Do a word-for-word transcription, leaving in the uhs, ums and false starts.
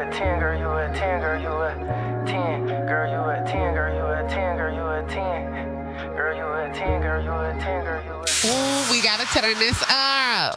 a ten, girl, you a ten, girl, you a ten, girl, you a ten, girl, you a ten, girl, you a ten, girl, you a ten, girl, you a ten, girl, you a ten. Ooh, we gotta turn this up.